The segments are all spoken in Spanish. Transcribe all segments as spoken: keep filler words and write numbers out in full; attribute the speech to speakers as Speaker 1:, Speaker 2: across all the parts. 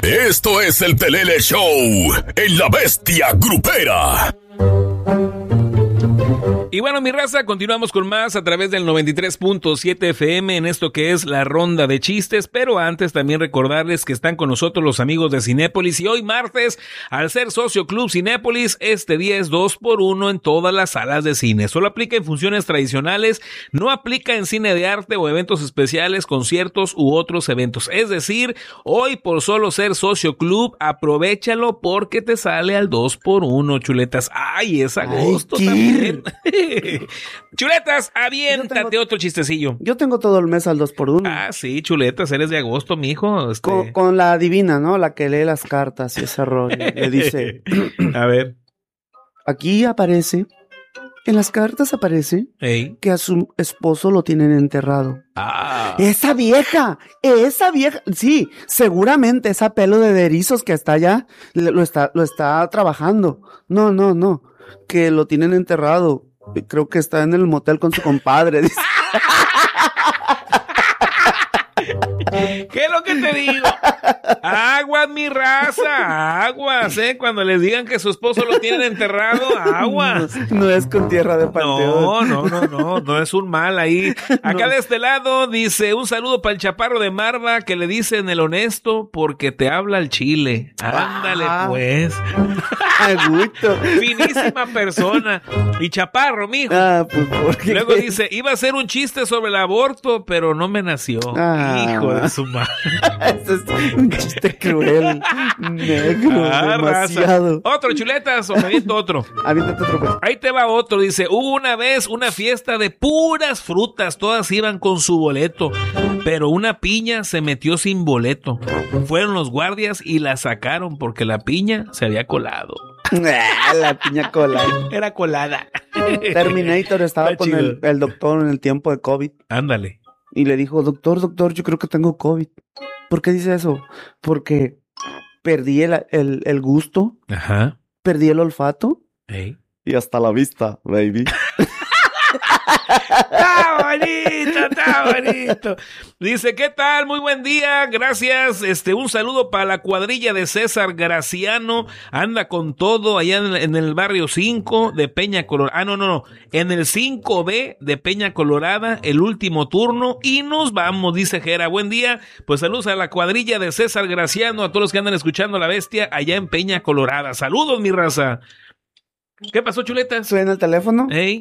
Speaker 1: Esto es el Pelele Show en La Bestia Grupera.
Speaker 2: Y bueno, mi raza, continuamos con más a través del noventa y tres punto siete F M en esto que es la ronda de chistes, pero antes también recordarles que están con nosotros los amigos de Cinépolis y hoy martes, al ser socio Club Cinépolis, este día es dos por uno en todas las salas de cine. Solo aplica en funciones tradicionales, no aplica en cine de arte o eventos especiales, conciertos u otros eventos. Es decir, hoy por solo ser socio Club, aprovéchalo porque te sale al dos por uno, chuletas. Ay, es agosto
Speaker 3: Ay,
Speaker 2: también. Chuletas, aviéntate tengo, otro chistecillo.
Speaker 3: Yo tengo todo el mes al dos por uno.
Speaker 2: Ah, sí, chuletas, eres de agosto, mijo. Este...
Speaker 3: Con, con la divina, ¿no? La que lee las cartas y ese rollo. Le dice...
Speaker 2: A ver.
Speaker 3: Aquí aparece... En las cartas aparece...
Speaker 2: Ey.
Speaker 3: Que a su esposo lo tienen enterrado.
Speaker 2: Ah.
Speaker 3: ¡Esa vieja! ¡Esa vieja! Sí, seguramente esa pelo de erizos que está allá... Lo está, lo está trabajando. No, no, no. Que lo tienen enterrado. Creo que está en el motel con su compadre. Dice.
Speaker 2: ¿Qué es lo que te digo? Aguas, mi raza, aguas, ¿eh? Cuando les digan que su esposo lo tienen enterrado, aguas.
Speaker 3: No, no es con tierra de panteón.
Speaker 2: No, no, no, no, no es un mal ahí. Acá no. De este lado dice, un saludo para el chaparro de Marva que le dicen el honesto porque te habla el chile. Ándale, ah, pues.
Speaker 3: Aguito.
Speaker 2: Finísima persona. Y chaparro, mijo.
Speaker 3: Ah, pues, ¿por qué?
Speaker 2: Luego dice, iba a hacer un chiste sobre el aborto, pero no me nació.
Speaker 3: Ah.
Speaker 2: Hijo de su madre.
Speaker 3: Eso es un chiste cruel, negro, ah, demasiado.
Speaker 2: Raza. Otro, chuletas, o me aviento otro.
Speaker 3: Aviéntate otro, pues.
Speaker 2: Ahí te va otro, dice, hubo una vez una fiesta de puras frutas, todas iban con su boleto, pero una piña se metió sin boleto. Fueron los guardias y la sacaron porque la piña se había colado.
Speaker 3: La piña colada.
Speaker 2: Era colada.
Speaker 3: Terminator estaba Está con el, el doctor en el tiempo de COVID.
Speaker 2: Ándale.
Speaker 3: Y le dijo, doctor, doctor, yo creo que tengo COVID. ¿Por qué dice eso? Porque perdí el, el, el gusto.
Speaker 2: Ajá.
Speaker 3: Perdí el olfato.
Speaker 2: Ey.
Speaker 3: Y hasta la vista, baby.
Speaker 2: ¡Está bonito, está bonito! Dice, ¿qué tal? Muy buen día, gracias. Este, un saludo para la cuadrilla de César Graciano. Anda con todo allá en, en el barrio cinco de Peña Colorada. Ah, no, no, no. En el cinco B de Peña Colorada, el último turno. Y nos vamos, dice Jera. Buen día. Pues saludos a la cuadrilla de César Graciano, a todos los que andan escuchando La Bestia allá en Peña Colorada. Saludos, mi raza. ¿Qué pasó, chuletas?
Speaker 3: ¿Suena el teléfono?
Speaker 2: Ey.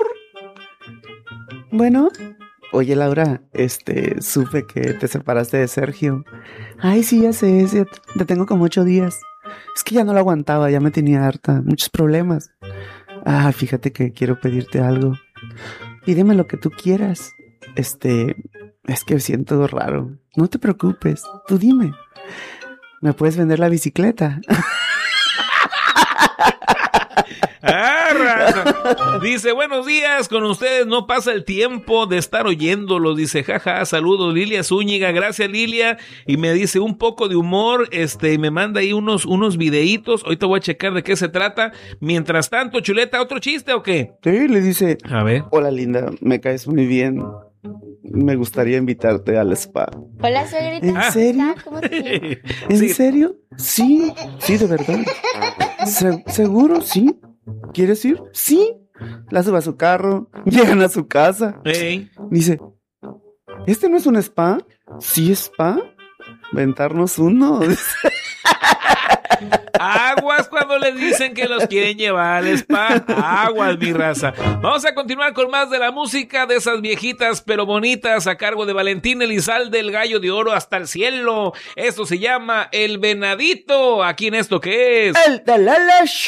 Speaker 3: Bueno, oye Laura, este, supe que te separaste de Sergio. Ay, sí, ya sé, sí, te tengo como ocho días. Es que ya no lo aguantaba, ya me tenía harta, muchos problemas. Ah, fíjate que quiero pedirte algo. Pídeme lo que tú quieras. Este, es que siento raro. No te preocupes, tú dime. ¿Me puedes vender la bicicleta?
Speaker 2: Ah, raza. Dice, buenos días, con ustedes no pasa el tiempo de estar oyéndolos. Dice, jaja, saludos, Lilia Zúñiga, gracias Lilia. Y me dice un poco de humor, este, y me manda ahí unos, unos videitos. Ahorita voy a checar de qué se trata. Mientras tanto, chuleta, ¿otro chiste o qué?
Speaker 3: Sí, le dice,
Speaker 2: a ver.
Speaker 3: Hola linda, me caes muy bien. Me gustaría invitarte al spa.
Speaker 4: Hola, suegrita.
Speaker 3: ¿En serio?
Speaker 4: ¿Cómo te llamas?
Speaker 3: ¿En
Speaker 2: Sí.
Speaker 3: serio? Sí, sí, de verdad. ¿Se- ¿Seguro? Sí. ¿Quieres ir? Sí. La sube a su carro, llegan a su casa.
Speaker 2: Ey.
Speaker 3: Dice, ¿este no es un spa? Sí, spa. Ventarnos uno.
Speaker 2: Aguas cuando les dicen que los quieren llevar al spa. Aguas, mi raza. Vamos a continuar con más de la música de esas viejitas pero bonitas a cargo de Valentín Elizalde, el gallo de oro hasta el cielo. Esto se llama El Venadito. Aquí en esto que es
Speaker 3: El de Lele Show.